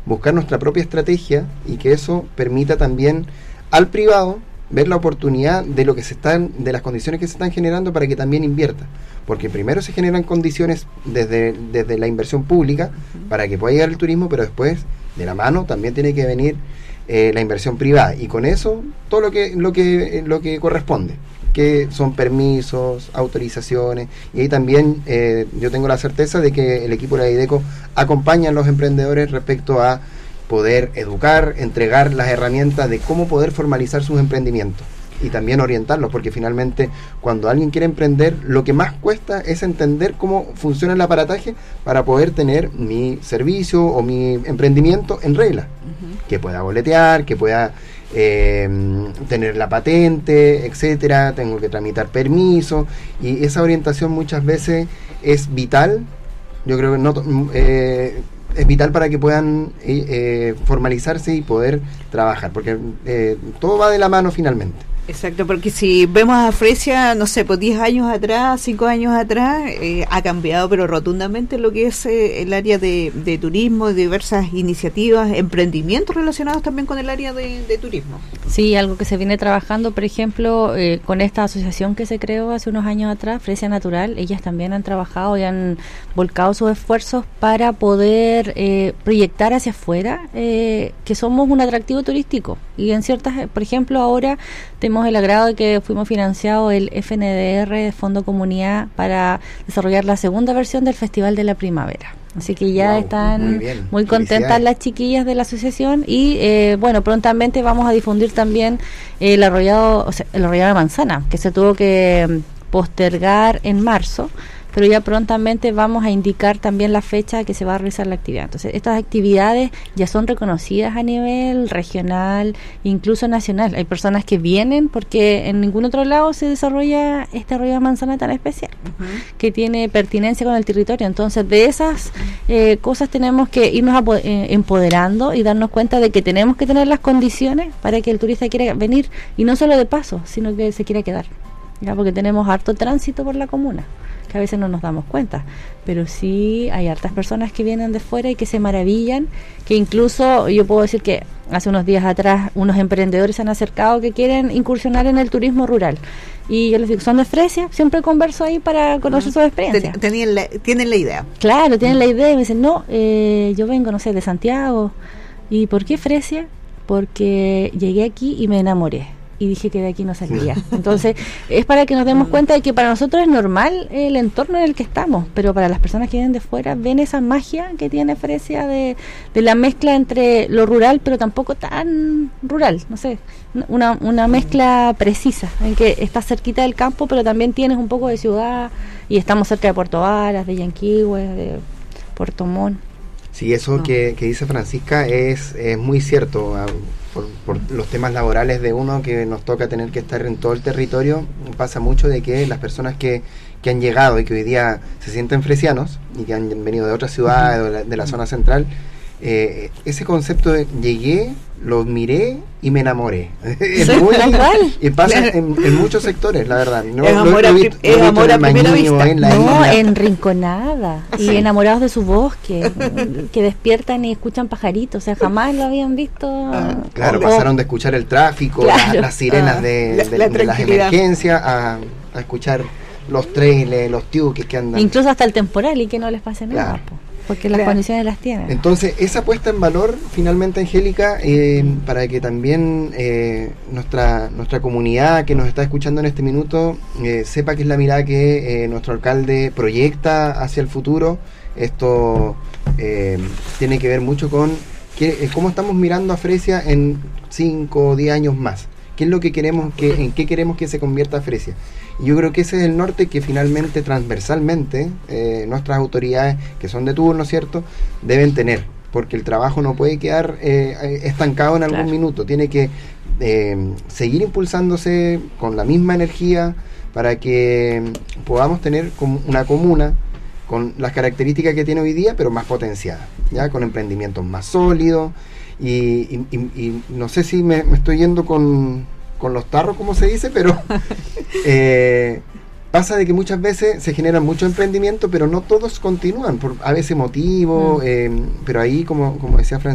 buscar nuestra propia estrategia y que eso permita también al privado ver la oportunidad de lo que de las condiciones que se están generando para que también invierta, porque primero se generan condiciones desde la inversión pública para que pueda llegar el turismo, pero después de la mano también tiene que venir la inversión privada, y con eso todo lo que corresponde, que son permisos, autorizaciones, y ahí también yo tengo la certeza de que el equipo de la IDECO acompaña a los emprendedores respecto a poder educar, entregar las herramientas de cómo poder formalizar sus emprendimientos y también orientarlos, porque finalmente cuando alguien quiere emprender, lo que más cuesta es entender cómo funciona el aparataje para poder tener mi servicio o mi emprendimiento en regla, que pueda boletear, que pueda tener la patente, etcétera, tengo que tramitar permiso, y esa orientación muchas veces es vital. Yo creo que es vital para que puedan formalizarse y poder trabajar, porque todo va de la mano finalmente. Exacto, porque si vemos a Fresia, no sé, pues 10 años atrás, 5 años atrás, ha cambiado pero rotundamente lo que es el área de turismo, diversas iniciativas, emprendimientos relacionados también con el área de turismo. Sí, algo que se viene trabajando, por ejemplo, con esta asociación que se creó hace unos años atrás, Fresia Natural, ellas también han trabajado y han volcado sus esfuerzos para poder proyectar hacia afuera que somos un atractivo turístico, y en ciertas, por ejemplo, ahora tenemos el agrado de que fuimos financiados el FNDR, Fondo Comunidad, para desarrollar la segunda versión del Festival de la Primavera. Así que ya están muy contentas las chiquillas de la asociación, y bueno, prontamente vamos a difundir también el arrollado de manzana, que se tuvo que postergar en marzo, pero ya prontamente vamos a indicar también la fecha que se va a realizar la actividad. Entonces, estas actividades ya son reconocidas a nivel regional, incluso nacional. Hay personas que vienen porque en ningún otro lado se desarrolla este arroyo de manzana tan especial, que tiene pertinencia con el territorio. Entonces, de esas cosas tenemos que irnos empoderando y darnos cuenta de que tenemos que tener las condiciones para que el turista quiera venir, y no solo de paso, sino que se quiera quedar, ¿ya? Porque tenemos harto tránsito por la comuna, que a veces no nos damos cuenta, pero sí hay hartas personas que vienen de fuera y que se maravillan, que incluso yo puedo decir que hace unos días atrás unos emprendedores se han acercado que quieren incursionar en el turismo rural, y yo les digo, son de Fresia, siempre converso ahí para conocer su experiencia. Tienen la idea. Claro, tienen la idea, y me dicen, no, yo vengo, no sé, de Santiago. ¿Y por qué Fresia? Porque llegué aquí y me enamoré, y dije que de aquí no salía. Entonces, es para que nos demos cuenta de que para nosotros es normal el entorno en el que estamos, pero para las personas que vienen de fuera, ven esa magia que tiene Fresia de la mezcla entre lo rural, pero tampoco tan rural, no sé, una mezcla precisa, en que estás cerquita del campo, pero también tienes un poco de ciudad, y estamos cerca de Puerto Varas, de Yanquihue, de Puerto Montt. Sí, eso que dice Francisca es muy cierto. Por los temas laborales de uno, que nos toca tener que estar en todo el territorio, pasa mucho de que las personas que han llegado y que hoy día se sienten fresianos y que han venido de otras ciudades, de la zona central, ese concepto de llegué, lo miré y me enamoré. Es muy, y pasa en muchos sectores, la verdad. No, es amor a primera vista. En Rinconada. Y enamorados de su bosque, que despiertan y escuchan pajaritos. O sea, jamás lo habían visto. Claro, pasaron de escuchar el tráfico, claro, las sirenas de las emergencias, a escuchar los trailers, los tiuques que andan. Incluso hasta el temporal, y que no les pase nada. Claro. Porque las condiciones las tienen. Entonces, esa puesta en valor, finalmente, Angélica, para que también nuestra comunidad que nos está escuchando en este minuto sepa que es la mirada que nuestro alcalde proyecta hacia el futuro. Esto tiene que ver mucho con cómo estamos mirando a Fresia en 5 o 10 años más. ¿Qué es lo que queremos, en qué queremos que se convierta Fresia? Y yo creo que ese es el norte que finalmente, transversalmente, nuestras autoridades, que son de turno, ¿cierto?, deben tener, porque el trabajo no puede quedar estancado en algún minuto, tiene que seguir impulsándose con la misma energía para que podamos tener una comuna con las características que tiene hoy día, pero más potenciada, ya con emprendimientos más sólidos, y no sé si me estoy yendo con los tarros, como se dice, pero pasa de que muchas veces se generan muchos emprendimientos, pero no todos continúan, por a veces motivos, pero ahí, como decía Francisco,